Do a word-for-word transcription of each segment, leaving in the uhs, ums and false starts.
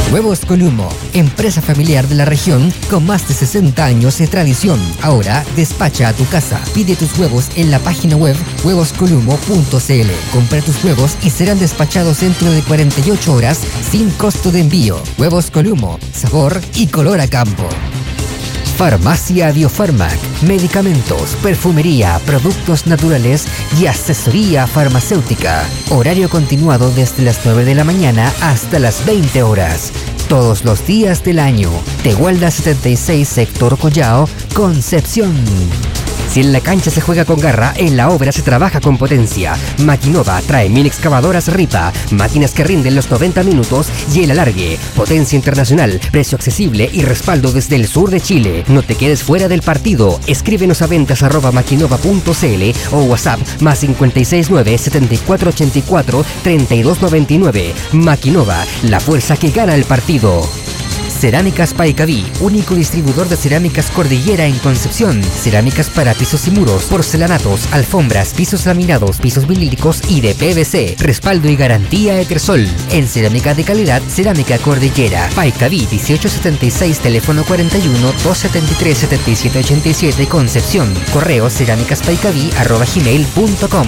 Huevos Columo, empresa familiar de la región con más de sesenta años de tradición. Ahora despacha a tu casa. Pide tus huevos en la página web huevos columo punto c l. Compra tus huevos y serán despachados dentro de cuarenta y ocho horas sin costo de envío. Huevos Columo, sabor y color a campo. Farmacia Biofarmac, medicamentos, perfumería, productos naturales y asesoría farmacéutica. Horario continuado desde las nueve de la mañana hasta las veinte horas. Todos los días del año. Tehualda setenta y seis, Sector Collao, Concepción. Si en la cancha se juega con garra, en la obra se trabaja con potencia. Maquinova trae mil excavadoras Ripa, máquinas que rinden los noventa minutos y el alargue. Potencia internacional, precio accesible y respaldo desde el sur de Chile. No te quedes fuera del partido. Escríbenos a ventas arroba maquinova punto c l o WhatsApp más cinco seis nueve, siete cuatro ocho cuatro, tres dos nueve nueve. Maquinova, la fuerza que gana el partido. Cerámicas Paicaví, único distribuidor de cerámicas Cordillera en Concepción. Cerámicas para pisos y muros, porcelanatos, alfombras, pisos laminados, pisos vinílicos y de P V C. Respaldo y garantía Etersol. En cerámica de calidad, Cerámica Cordillera. Paicaví dieciocho setenta y seis, teléfono cuarenta y uno, doscientos setenta y tres, setenta y siete ochenta y siete, Concepción. Correo cerámicaspaicaví arroba gmail punto com.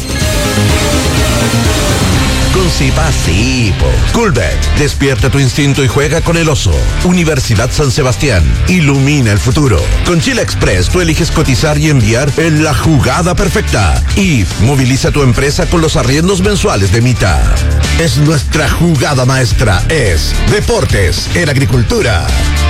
Con Zipa, sí, po. Coolbet, despierta tu instinto y juega con el oso. Universidad San Sebastián, ilumina el futuro. Con Chile Express, tú eliges cotizar y enviar en la jugada perfecta. I F, moviliza tu empresa con los arriendos mensuales de Mita. Es nuestra jugada maestra, es deportes en agricultura.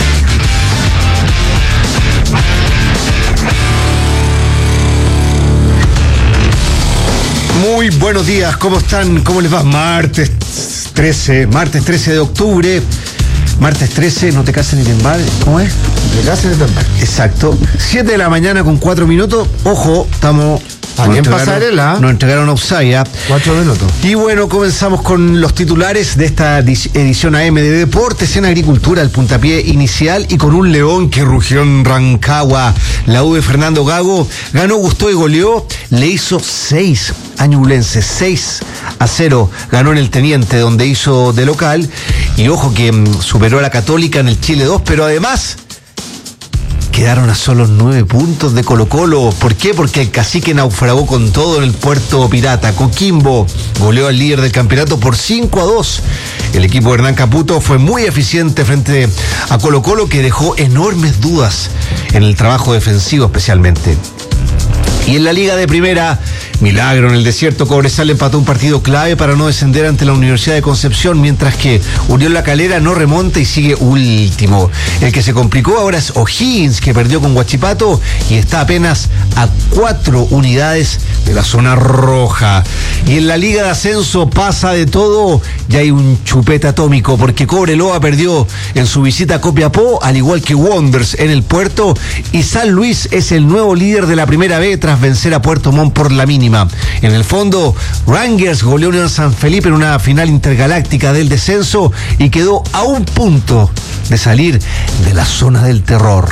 Muy buenos días, ¿cómo están? ¿Cómo les va? Martes trece, martes trece de octubre. Martes trece, no te cases ni te embales. ¿Cómo es? No te cases ni te embales. Exacto. siete de la mañana con cuatro minutos. Ojo, estamos... También pasarela. Nos entregaron offside. Cuatro minutos. Y bueno, comenzamos con los titulares de esta edición A M de Deportes en Agricultura, el puntapié inicial, y con un León que rugió en Rancagua. La U de Fernando Gago ganó, gustó y goleó. Le hizo seis a Ñublense, seis a cero. Ganó en el Teniente, donde hizo de local. Y ojo que mm, superó a la Católica en el Chile dos, pero además... quedaron a solo nueve puntos de Colo-Colo. ¿Por qué? Porque el Cacique naufragó con todo en el Puerto Pirata. Coquimbo goleó al líder del campeonato por cinco a dos. El equipo de Hernán Caputo fue muy eficiente frente a Colo-Colo, que dejó enormes dudas en el trabajo defensivo especialmente. Y en la Liga de Primera, milagro en el desierto, Cobresal empató un partido clave para no descender ante la Universidad de Concepción, mientras que Unión La Calera no remonta y sigue último. El que se complicó ahora es O'Higgins, que perdió con Huachipato y está apenas a cuatro unidades de la zona roja. Y en la Liga de Ascenso pasa de todo, ya hay un chupete atómico, porque Cobreloa perdió en su visita a Copiapó, al igual que Wanderers en el Puerto, y San Luis es el nuevo líder de la Primera B tras vencer a Puerto Montt por la mínima. En el fondo, Rangers goleó a San Felipe en una final intergaláctica del descenso y quedó a un punto de salir de la zona del terror.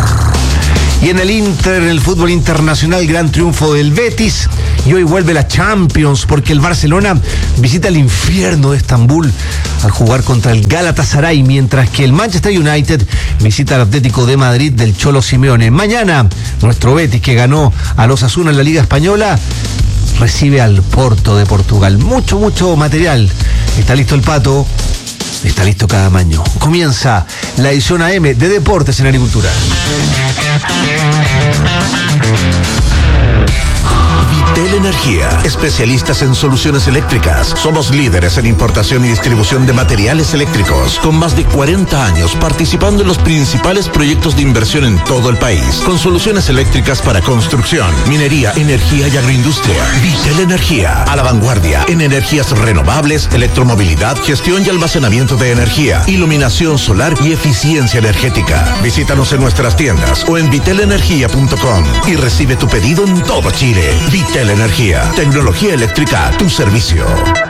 Y en el Inter, en el fútbol internacional, gran triunfo del Betis. Y hoy vuelve la Champions, porque el Barcelona visita el infierno de Estambul al jugar contra el Galatasaray, mientras que el Manchester United visita al Atlético de Madrid del Cholo Simeone. Mañana, nuestro Betis, que ganó a los Osasuna en la Liga Española, recibe al Porto de Portugal. Mucho, mucho material. Está listo el Pato. Está listo cada maño. Comienza la edición A M de Deportes en Agricultura. Vitel Energía, especialistas en soluciones eléctricas. Somos líderes en importación y distribución de materiales eléctricos, con más de cuarenta años participando en los principales proyectos de inversión en todo el país, con soluciones eléctricas para construcción, minería, energía y agroindustria. Vitel Energía, a la vanguardia en energías renovables, electromovilidad, gestión y almacenamiento de energía, iluminación solar y eficiencia energética. Visítanos en nuestras tiendas o en vitel energía punto com y recibe tu pedido en todo Chile. Vitel Energía, tecnología eléctrica a tu servicio.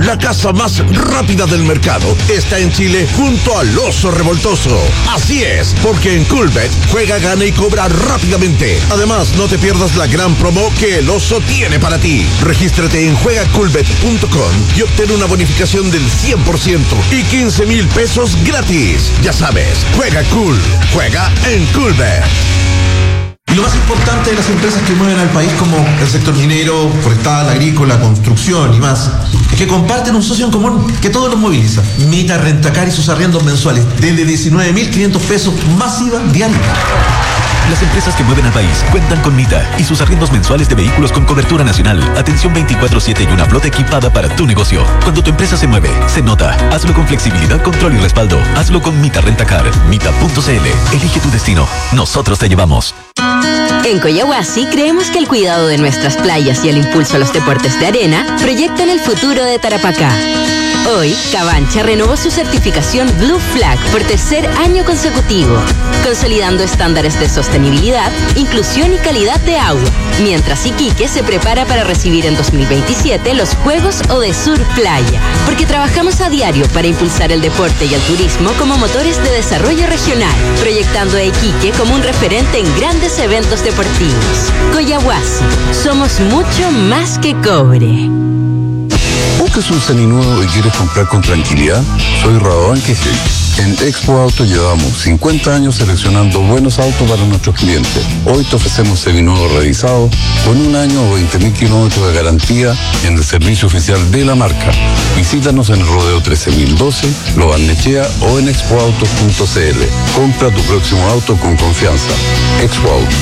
la casa más rápida del mercado, está en Chile junto al Oso Revoltoso. Así es, porque en Coolbet juega, gana y cobra rápidamente. Además, no te pierdas la gran promo que el Oso tiene para ti. Regístrate en juega coolbet punto com y obtén una bonificación del cien por ciento y quince mil pesos gratis. Ya sabes, juega cool, juega en Coolbet. Y lo más importante de las empresas que mueven al país, como el sector minero, forestal, agrícola, construcción y más, es que comparten un socio en común que todos los moviliza. Mita Rentacar y sus arriendos mensuales desde diecinueve mil quinientos pesos más I V A diario. Las empresas que mueven al país cuentan con Mita y sus arriendos mensuales de vehículos con cobertura nacional, atención veinticuatro siete y una flota equipada para tu negocio. Cuando tu empresa se mueve, se nota. Hazlo con flexibilidad, control y respaldo. Hazlo con Mita Rentacar. Mita punto c l. Elige tu destino. Nosotros te llevamos. En Coyahuasi creemos que el cuidado de nuestras playas y el impulso a los deportes de arena proyectan el futuro de Tarapacá. Hoy, Cabancha renovó su certificación Blue Flag por tercer año consecutivo, consolidando estándares de sostenibilidad, inclusión y calidad de agua, mientras Iquique se prepara para recibir en dos mil veintisiete los Juegos Odesur Playa, porque trabajamos a diario para impulsar el deporte y el turismo como motores de desarrollo regional, proyectando a Iquique como un referente en grandes eventos deportivos. Coyahuasi, somos mucho más que cobre. ¿Buscas un seminuevo y quieres comprar con tranquilidad? Soy Radovan Quijel. En Expo Auto llevamos cincuenta años seleccionando buenos autos para nuestros clientes. Hoy te ofrecemos seminuevos revisados con un año o veinte mil kilómetros de garantía en el servicio oficial de la marca. Visítanos en el Rodeo trece mil doce, Lo Barnechea o en expo autos punto c l. Compra tu próximo auto con confianza. Expo Auto.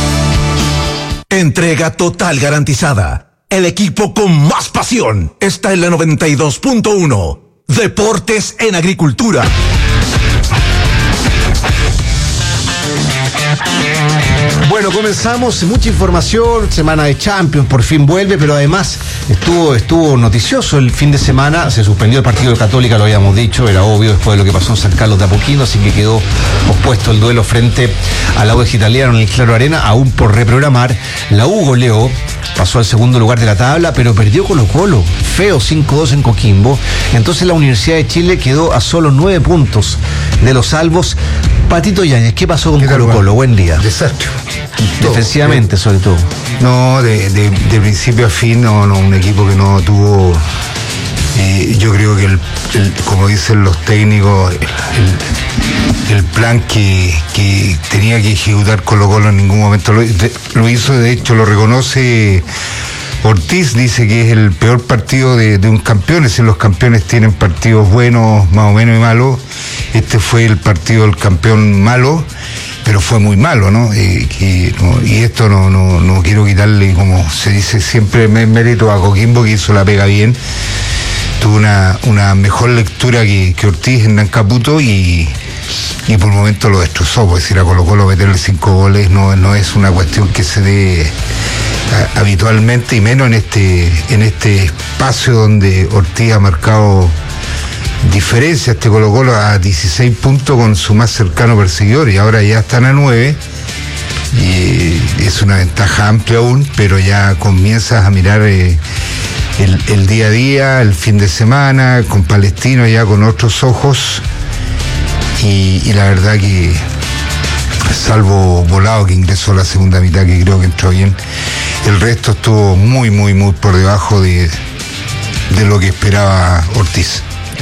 Entrega total garantizada. El equipo con más pasión está en la noventa y dos punto uno. Deportes en Agricultura. Bueno, comenzamos, mucha información, semana de Champions, por fin vuelve, pero además estuvo estuvo noticioso el fin de semana, se suspendió el partido de Católica, lo habíamos dicho, era obvio después de lo que pasó en San Carlos de Apoquindo, así que quedó pospuesto el duelo frente a la U de Italiano en el Claro Arena, aún por reprogramar. La U goleó, pasó al segundo lugar de la tabla, pero perdió Colo-Colo, feo cinco dos en Coquimbo, entonces la Universidad de Chile quedó a solo nueve puntos de los salvos. Patito Yáñez, ¿qué pasó con Colo-Colo? Buen día. Desastre. Defensivamente, todo, sobre todo. No, de, de, de principio a fin, no, no, un equipo que no tuvo. Eh, yo creo que, el, el, como dicen los técnicos, el, el plan que, que tenía que ejecutar Colo-Colo en ningún momento lo, de, lo hizo, de hecho lo reconoce Ortiz, dice que es el peor partido de, de un campeón, es decir, los campeones tienen partidos buenos, más o menos y malos. Este fue el partido del campeón malo, pero fue muy malo, ¿no? Eh, que, no y esto no, no, no quiero quitarle, como se dice siempre, mérito a Coquimbo, que hizo la pega bien. Tuvo una, una mejor lectura que, que Ortiz en Nancaputo y, y por el momento lo destrozó. Pues decir, a Colo-Colo meterle cinco goles no, no es una cuestión que se dé a, habitualmente, y menos en este, en este espacio donde Ortiz ha marcado diferencia. Este Colo-Colo a dieciséis puntos con su más cercano perseguidor y ahora ya están a nueve y es una ventaja amplia aún, pero ya comienzas a mirar eh, el, el día a día, el fin de semana con Palestino ya con otros ojos y, y la verdad que salvo Volado, que ingresó a la segunda mitad, que creo que entró bien, el resto estuvo muy muy muy por debajo de, de lo que esperaba Ortiz.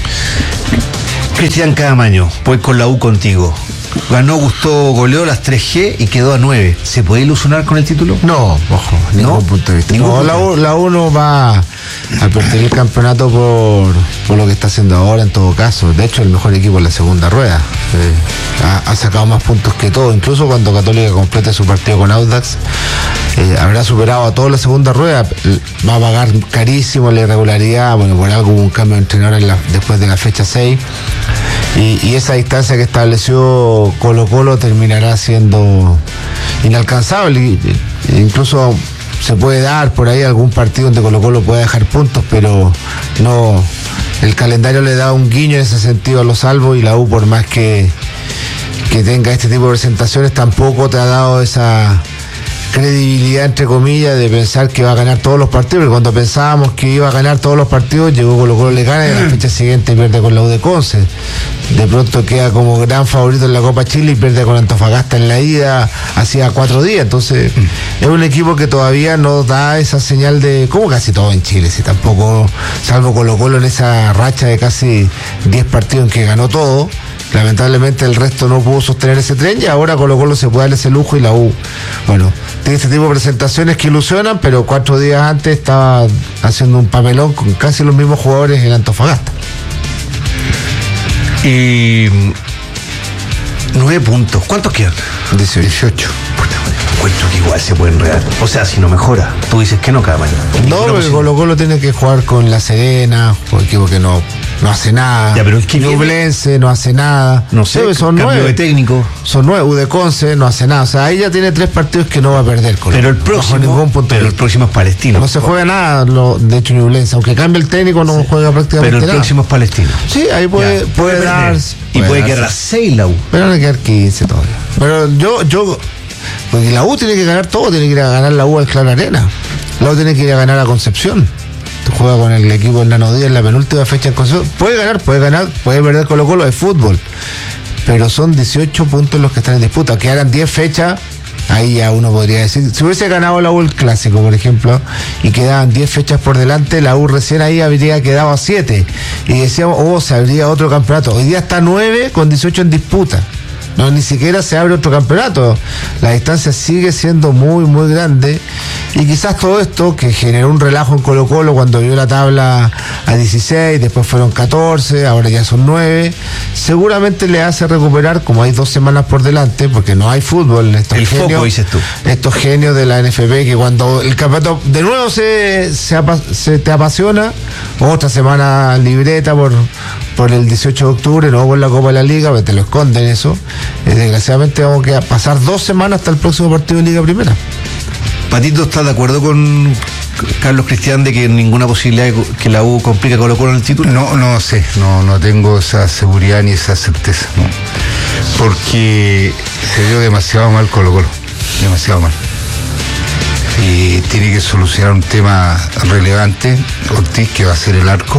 Cristian Camaño, voy con la U contigo. Ganó, gustó, goleó las tres G y quedó a nueve. ¿Se puede ilusionar con el título? No, ojo, ningún ¿No? punto de vista. ¿Ningún No, punto? la, U, la U no va a perder el campeonato por, por lo que está haciendo ahora en todo caso. De hecho, el mejor equipo en la segunda rueda. Eh, ha, ha sacado más puntos que todo. Incluso cuando Católica complete su partido con Audax, eh, habrá superado a toda la segunda rueda. Va a pagar carísimo la irregularidad. Bueno, por algo hubo un cambio de entrenador en la, después de la fecha seis. Y, y esa distancia que estableció Colo-Colo terminará siendo inalcanzable. Incluso se puede dar por ahí algún partido donde Colo-Colo pueda dejar puntos, pero no, el calendario le da un guiño en ese sentido a los salvos, y la U, por más que, que tenga este tipo de presentaciones, tampoco te ha dado esa, credibilidad, entre comillas, de pensar que va a ganar todos los partidos, porque cuando pensábamos que iba a ganar todos los partidos, llegó Colo Colo, le gana y en la fecha siguiente pierde con la U de Conce. De pronto queda como gran favorito en la Copa Chile y pierde con Antofagasta en la ida hacía cuatro días. Entonces, es un equipo que todavía no da esa señal de, como casi todo en Chile, si tampoco, salvo Colo Colo en esa racha de casi diez partidos en que ganó todo. Lamentablemente el resto no pudo sostener ese tren y ahora Colo Colo se puede dar ese lujo y la U, bueno, tiene este tipo de presentaciones que ilusionan, pero cuatro días antes estaba haciendo un papelón con casi los mismos jugadores en Antofagasta. Y nueve puntos, ¿cuántos quedan? dieciocho. Encuentro que igual se puede enredar. O sea, si no mejora, tú dices que no cada mañana. No, porque Colo Colo tiene que jugar con La Serena, un equipo que no, no hace nada. Ya, pero es que Ñublense no hace nada. No sé, sí, son cambio nueve. de técnico. Son nueve. U de Conce no hace nada. O sea, ahí ya tiene tres partidos que no va a perder. Colo. Pero el próximo, bajo ningún punto pero el próximo es Palestino. No se juega nada, lo, de hecho Ñublense. Aunque cambie el técnico, no sí. juega prácticamente nada. Pero el nada. próximo es Palestino. Sí, ahí puede, ya, puede, puede dar. Y puede, puede quedar a seis la U. Pero van a quedar quince todavía. Pero yo, yo. Porque la U tiene que ganar todo, tiene que ir a ganar la U al Claro Arena. La U tiene que ir a ganar a Concepción. Juega con el equipo en Nano Díaz en la penúltima fecha en Concepción. Puede ganar, puede ganar, puede perder Colo Colo de fútbol. Pero son dieciocho puntos los que están en disputa. Quedaran diez fechas, ahí ya uno podría decir. Si hubiese ganado la U el Clásico, por ejemplo, y quedaban diez fechas por delante, la U recién ahí habría quedado a siete. Y decíamos, oh, se abriría otro campeonato. Hoy día está nueve con dieciocho en disputa. No, ni siquiera se abre otro campeonato. La distancia sigue siendo muy, muy grande. Y quizás todo esto, que generó un relajo en Colo Colo cuando vio la tabla a dieciséis, después fueron catorce, ahora ya son nueve, seguramente le hace recuperar, como hay dos semanas por delante, porque no hay fútbol. Estos el genios, foco, dices tú. Estos genios de la N F P, que cuando el campeonato de nuevo se, se, se te apasiona, otra semana libreta por... por el dieciocho de octubre, no por la Copa de la Liga, porque te lo esconden eso. Eh, desgraciadamente vamos a pasar dos semanas hasta el próximo partido de Liga Primera. Patito, ¿estás de acuerdo con Carlos Cristian de que ninguna posibilidad de que la U complique a Colo Colo en el título? No, no sé, no, no tengo esa seguridad ni esa certeza, no. Porque se dio demasiado mal Colo Colo, demasiado mal. Y tiene que solucionar un tema relevante, Ortiz, que va a ser el arco.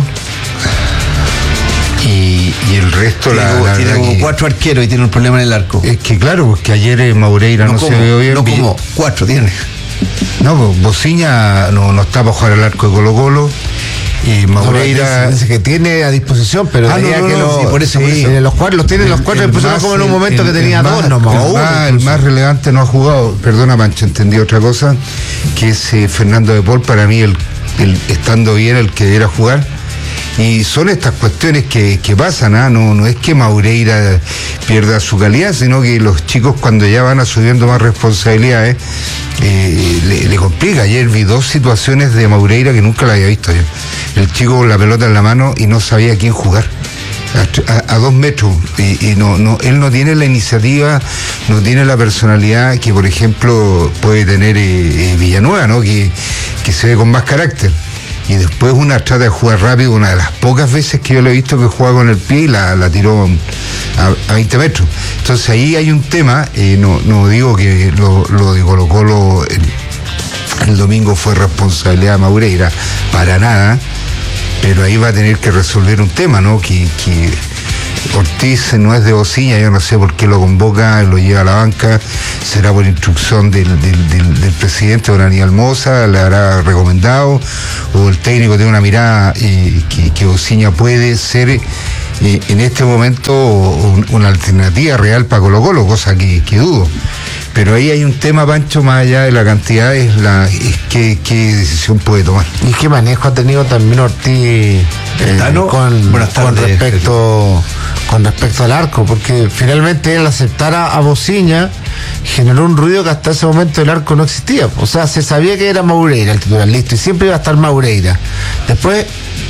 Y, y el resto tiene, la, la tiene como que, cuatro arqueros y tiene un problema en el arco. Es que claro, porque ayer en Maureira no, no como, se vio bien. No como cuatro tiene. No, pues Bociña no, no está para jugar el arco de Colo Colo. Y Maureira. No, dice que tiene a disposición, pero ah, tenía no, no, que no, lo, sí, por eso, sí, por eso. Los cuatro, los tienen los cuatro, el, el más, como en un momento el, que tenía el dos más, nomás. El, uno, más, el más relevante no ha jugado, perdona Pancho, entendí otra cosa, que es eh, Fernando de Paul, para mí el, el estando bien el que debiera jugar. Y son estas cuestiones que, que pasan, ¿eh? no, no es que Maureira pierda su calidad, sino que los chicos cuando ya van asumiendo más responsabilidades eh, le, le complica. Ayer vi dos situaciones de Maureira que nunca la había visto yo. El chico con la pelota en la mano y no sabía a quién jugar. A, a, a dos metros y, y no, no, él no tiene la iniciativa, no tiene la personalidad que por ejemplo puede tener eh, eh, Villanueva, ¿no? que, que se ve con más carácter. Y después una trata de jugar rápido, una de las pocas veces que yo lo he visto que juega con el pie y la, la tiró a, a veinte metros. Entonces ahí hay un tema, eh, no, no digo que lo, lo de Colo Colo el, el domingo fue responsabilidad de Maureira, para nada, pero ahí va a tener que resolver un tema, ¿no? Que, que Ortiz no es de Bociña, yo no sé por qué lo convoca, lo lleva a la banca, será por instrucción del, del, del, del presidente don Aníbal Moza, le habrá recomendado, o el técnico tiene una mirada eh, que, que Bociña puede ser eh, en este momento un, una alternativa real para Colo Colo, cosa que, que dudo. Pero ahí hay un tema, Pancho, más allá de la cantidad, es la es qué, qué decisión puede tomar. ¿Y qué manejo ha tenido también Ortiz eh, con, con respecto con respecto al arco? Porque finalmente él aceptara a Bociña generó un ruido que hasta ese momento el arco no existía. O sea, se sabía que era Maureira el titular, listo, y siempre iba a estar Maureira. Después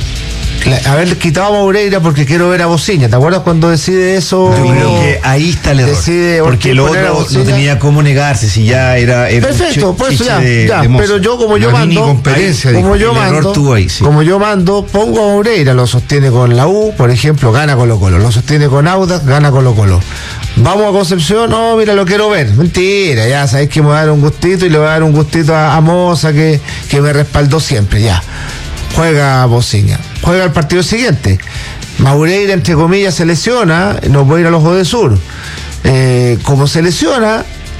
haber quitado a Maureira porque quiero ver a Bociña. ¿Te acuerdas cuando decide eso? Yo creo que ahí está el error. Decide porque el otro no tenía cómo negarse, si ya era. era perfecto, por eso ya, de, ya de pero yo como yo la mando, ahí, como yo mando, ahí, sí. como yo mando, pongo a Maureira, lo sostiene con la U, por ejemplo, gana Colo Colo, lo sostiene con Audax, gana Colo Colo. Vamos a Concepción, no, mira, lo quiero ver. Mentira, ya sabéis que me va a dar un gustito y le voy a dar un gustito a, a Moza que, que me respaldó siempre, ya. Juega Bociña, juega el partido siguiente. Maureira, entre comillas, se lesiona, no puede ir a los Ojos del Sur. Eh, como se lesiona,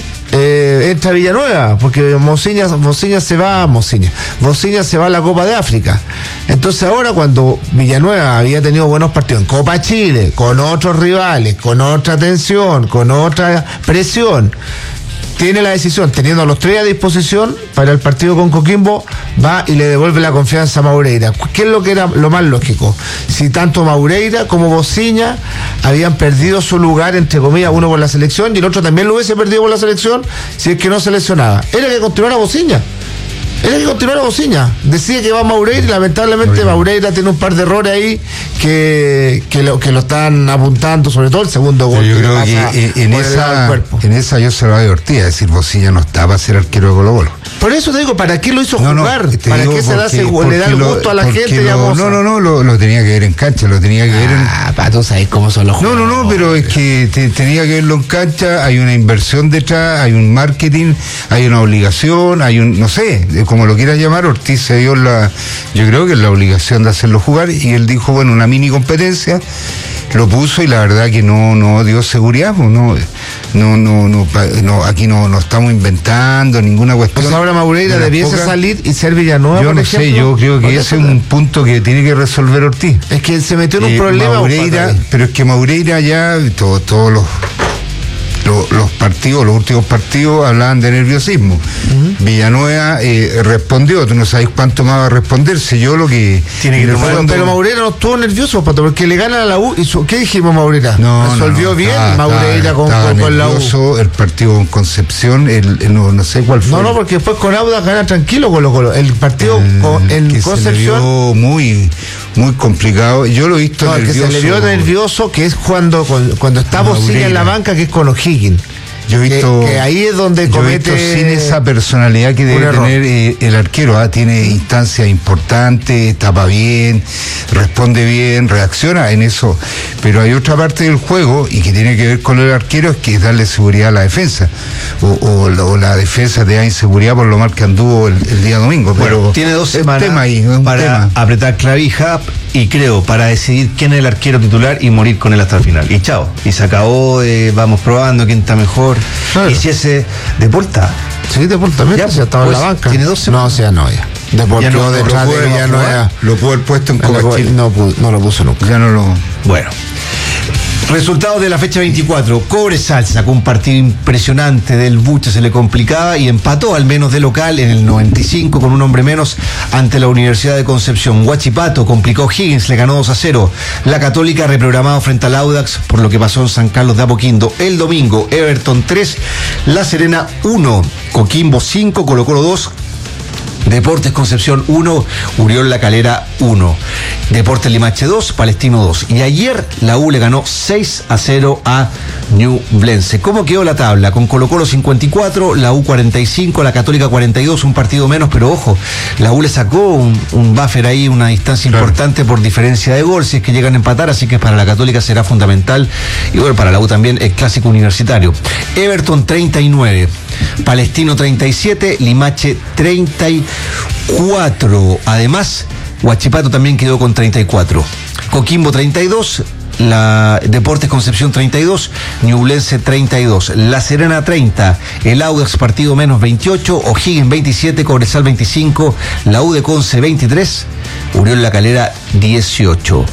eh, entra Villanueva, porque Bociña, Bociña se va, Bociña, Bociña se va a la Copa de África. Entonces ahora, cuando Villanueva había tenido buenos partidos en Copa Chile, con otros rivales, con otra tensión, con otra presión, tiene la decisión, teniendo a los tres a disposición para el partido con Coquimbo, va y le devuelve la confianza a Maureira. ¿Qué es lo que era lo más lógico? Si tanto Maureira como Bociña habían perdido su lugar, entre comillas, uno por la selección y el otro también lo hubiese perdido por la selección si es que no se lesionaba. Era que continuara Bociña. Era que continuara Bociña. Decía que va Maureira y lamentablemente Maureira tiene un par de errores ahí que, que, lo, que lo están apuntando, sobre todo el segundo gol. Yo que creo que en esa, en esa yo se lo advertía, es decir, Bociña no estaba para ser arquero de Colo-Colo. Por eso te digo, ¿para qué lo hizo no, jugar? No, ¿Para qué se da, le da el gusto a la gente? Lo, no, no, no, lo, lo tenía que ver en cancha, lo tenía que ah, ver en... Ah, para tú sabes cómo son los juegos. No, no, no, pero es que te, tenía que verlo en cancha, hay una inversión detrás, hay un marketing, hay una obligación, hay un, no sé, como lo quieras llamar, Ortiz se dio la, yo creo que es la obligación de hacerlo jugar, y él dijo, bueno, una mini competencia, lo puso y la verdad que no, no dio seguridad, pues no, no, no, no, no aquí no, no estamos inventando ninguna cuestión. Pues ahora Maureira debiese poca... salir y ser Villanueva, yo por no ejemplo. sé, yo creo que ese es un punto que tiene que resolver Ortiz. Es que él se metió en un eh, problema. Maureira, pero es que Maureira ya, todos todo los Los, los partidos, los últimos partidos hablaban de nerviosismo. Uh-huh. Villanueva eh, respondió, tú no sabes cuánto más va a responder, si yo lo que... Tiene que fondo... Pero Maureira no estuvo nervioso, Pato, porque le gana a la U. Y su... ¿Qué dijimos, Maureira? No, resolvió no, no, bien estaba, Maureira estaba, con, estaba con, con la U. El partido con Concepción, el, el, no, no sé cuál fue. No, no, porque después con Audax gana tranquilo Colo Colo. El partido el, con, en que Concepción... Se le vio muy, muy complicado. Yo lo he visto no, nervioso. Que se le vio nervioso, que es cuando, cuando está Bociña en la banca, que es con O'Higgins. Yo he visto, que, que ahí es donde comete yo he visto sin esa personalidad que debe tener eh, el arquero, ¿eh? Tiene instancias importantes, tapa bien, responde bien, reacciona en eso, pero hay otra parte del juego y que tiene que ver con el arquero, es que es darle seguridad a la defensa, o, o, o la defensa te da inseguridad por lo mal que anduvo el, el día domingo. Pero bueno, tiene dos semanas tema ahí, un para tema. apretar clavija y creo para decidir quién es el arquero titular y morir con él hasta el final. Y chao, y se acabó, eh, vamos probando quién está mejor. Claro. Y si ese Deporta. Sí, Deporta, mira, ya estaba pues, en la banca. Tiene dos semanas. No, o sea, no, ya. Deporta no, detrás de ella no era. Lo pudo haber puesto en Copa Chile. No, no lo puso nunca. Ya no lo. Bueno. Resultados de la fecha veinticuatro. Cobresal sacó un partido impresionante del Buche, se le complicaba y empató al menos de local en el noventa y cinco con un hombre menos ante la Universidad de Concepción. Huachipato complicó Higgins, le ganó dos a cero. La Católica reprogramado frente al Audax por lo que pasó en San Carlos de Apoquindo. El domingo, Everton tres, La Serena uno, Coquimbo cinco, Colo Colo dos. Deportes Concepción uno, Uriol La Calera uno. Deportes Limache dos, Palestino dos. Y ayer la U le ganó seis a cero a Ñublense. ¿Cómo quedó la tabla? Con Colo Colo cincuenta y cuatro, la U cuarenta y cinco, la Católica cuarenta y dos, un partido menos, pero ojo, la U le sacó un, un buffer ahí, una distancia claro. importante por diferencia de gol, si es que llegan a empatar, así que para la Católica será fundamental, y bueno, para la U también el clásico universitario. Everton treinta y nueve, Palestino treinta y siete, Limache treinta y cuatro. Además, Huachipato también quedó con treinta y cuatro. Coquimbo treinta y dos, la Deportes Concepción treinta y dos, Ñublense treinta y dos, La Serena treinta, el Audax partido menos veintiocho, O'Higgins veintisiete, Cobresal veinticinco, la U de Conce veintitrés, Uriol La Calera dieciocho.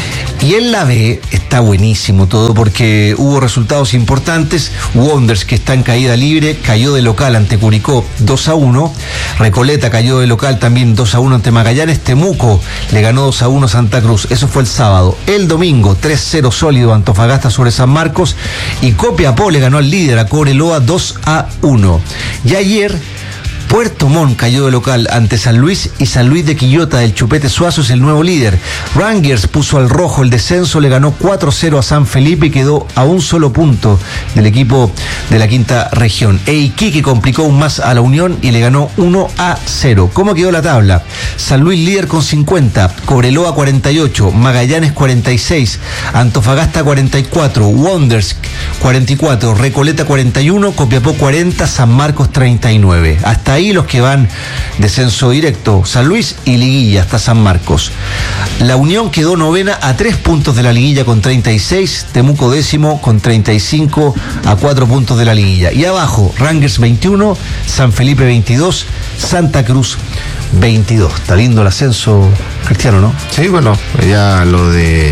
Y en la B está buenísimo todo porque hubo resultados importantes. Wonders, que está en caída libre, cayó de local ante Curicó dos a uno. Recoleta cayó de local también dos a uno ante Magallanes. Temuco le ganó dos a uno Santa Cruz. Eso fue el sábado. El domingo tres cero sólido Antofagasta sobre San Marcos. Y Copiapó le ganó al líder a Cobreloa dos a uno. Y ayer Puerto Montt cayó de local ante San Luis y San Luis de Quillota del Chupete Suazo es el nuevo líder. Rangers puso al rojo el descenso, le ganó cuatro cero a San Felipe y quedó a un solo punto del equipo de la quinta región. E Iquique complicó aún más a la Unión y le ganó uno a cero. ¿Cómo quedó la tabla? San Luis líder con cincuenta, Cobreloa cuarenta y ocho, Magallanes cuarenta y seis, Antofagasta cuarenta y cuatro, Wonders cuarenta y cuatro, Recoleta cuarenta y uno, Copiapó cuarenta, San Marcos treinta y nueve. Hasta ahí los que van descenso directo, San Luis y liguilla hasta San Marcos. La Unión quedó novena a tres puntos de la liguilla con treinta y seis, Temuco décimo con treinta y cinco a cuatro puntos de la liguilla. Y abajo, Rangers veintiuno, San Felipe veintidós, Santa Cruz veintidós. Está lindo el ascenso, Cristiano, ¿no? Sí, bueno, ya lo de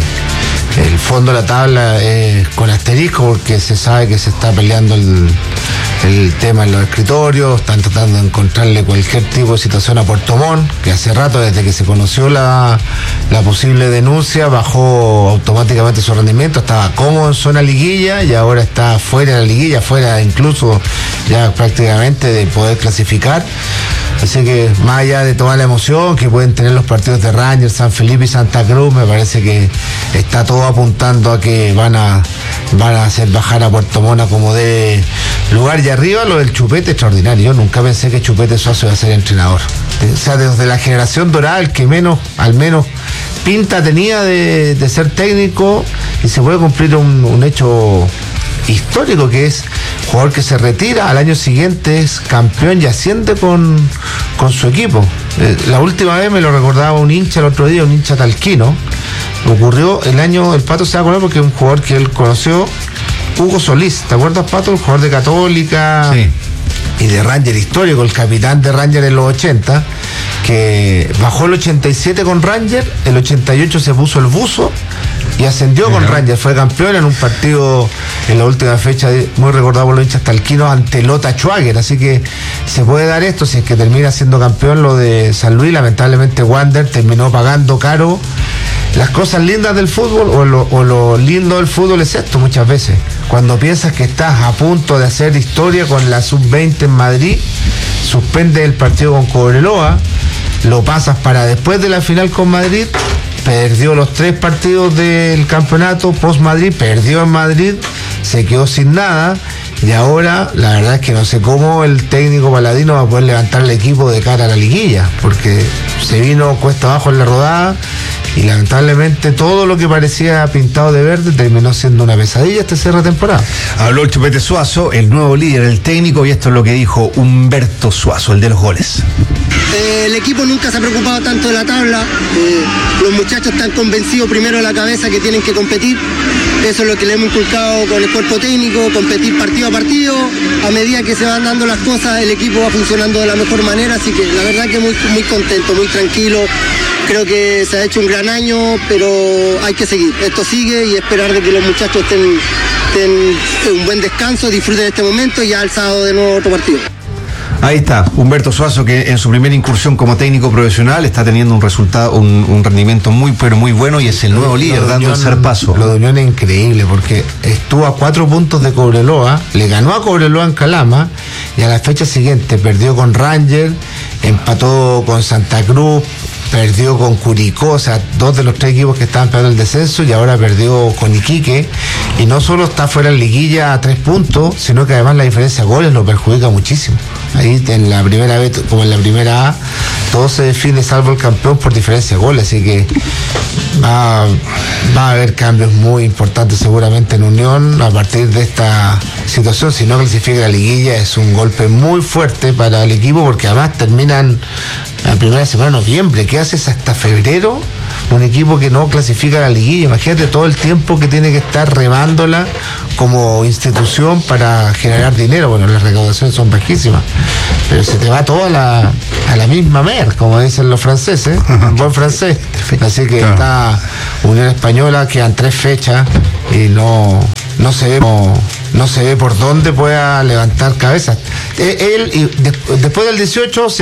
el fondo de la tabla es con asterisco porque se sabe que se está peleando el, el tema en los escritorios, están tratando de encontrarle cualquier tipo de situación a Puerto Montt, que hace rato, desde que se conoció la, la posible denuncia, bajó automáticamente su rendimiento, estaba cómodo en zona liguilla y ahora está fuera de la liguilla, fuera incluso ya prácticamente de poder clasificar. Así que más allá de toda la emoción que pueden tener los partidos de Rangers, San Felipe y Santa Cruz, me parece que está todo apuntando a que van a van a hacer bajar a Puerto Montt como de lugar. Y arriba lo del Chupete, extraordinario. Yo nunca pensé que Chupete Suazo iba a ser entrenador. O sea, desde la generación dorada, el que menos, al menos pinta tenía de, de ser técnico, y se puede cumplir un, un hecho histórico, que es jugador que se retira, al año siguiente es campeón y asciende con, con su equipo. Eh, la última vez me lo recordaba un hincha el otro día, un hincha talquino. Ocurrió el año, el Pato se va a acordar porque es un jugador que él conoció, Hugo Solís. ¿Te acuerdas, Pato? El jugador de Católica. Sí. Y de Ranger histórico, el capitán de Ranger en los ochenta, que bajó el ochenta y siete con Ranger, el ochenta y ocho se puso el buzo y ascendió con Ranger, fue campeón en un partido en la última fecha muy recordado por los hinchas talquinos ante Lota Schwager. Así que se puede dar esto si es que termina siendo campeón lo de San Luis. Lamentablemente Wander terminó pagando caro. Las cosas lindas del fútbol o lo, o lo lindo del fútbol es esto muchas veces. Cuando piensas que estás a punto de hacer historia con la sub veinte en Madrid, suspendes el partido con Cobreloa, lo pasas para después de la final con Madrid, perdió los tres partidos del campeonato post Madrid, perdió en Madrid, se quedó sin nada. Y ahora la verdad es que no sé cómo el técnico paladino va a poder levantar el equipo de cara a la liguilla, porque se vino cuesta abajo en la rodada y lamentablemente todo lo que parecía pintado de verde terminó siendo una pesadilla este cierre de temporada. Habló el Chupete Suazo, el nuevo líder, el técnico, y esto es lo que dijo Humberto Suazo, el de los goles. Eh, el equipo nunca se ha preocupado tanto de la tabla. Eh, los muchachos están convencidos primero de la cabeza que tienen que competir. Eso es lo que le hemos inculcado con el cuerpo técnico, competir partido a partido. A medida que se van dando las cosas, el equipo va funcionando de la mejor manera, así que la verdad que muy, muy contento, muy tranquilo. Creo que se ha hecho un gran año, pero hay que seguir. Esto sigue y esperar de que los muchachos estén, estén en un buen descanso, disfruten de este momento y ya el sábado de nuevo otro partido. Ahí está, Humberto Suazo, que en su primera incursión como técnico profesional está teniendo un resultado, un, un rendimiento muy, pero muy bueno, y es el nuevo líder lo dando Unión, el zarpazo. Lo de Unión es increíble porque estuvo a cuatro puntos de Cobreloa, le ganó a Cobreloa en Calama y a la fecha siguiente perdió con Ranger, empató con Santa Cruz, perdió con Curicó, o sea, dos de los tres equipos que estaban peleando el descenso, y ahora perdió con Iquique, y no solo está fuera en liguilla a tres puntos, sino que además la diferencia de goles lo perjudica muchísimo. Ahí en la primera vez, como en la primera A, todo se define salvo el campeón por diferencia de goles, así que va, va a haber cambios muy importantes seguramente en Unión a partir de esta situación. Si no clasifica la liguilla es un golpe muy fuerte para el equipo, porque además terminan la primera semana de noviembre. ¿Qué haces hasta febrero? Un equipo que no clasifica la liguilla. Imagínate todo el tiempo que tiene que estar remándola como institución para generar dinero. Bueno, las recaudaciones son bajísimas, pero se te va todo a la, a la misma mer, como dicen los franceses, en buen francés. Así que está Unión Española, quedan tres fechas y no, no se ve no, no se ve por dónde pueda levantar cabezas. Él, y de, después del dieciocho se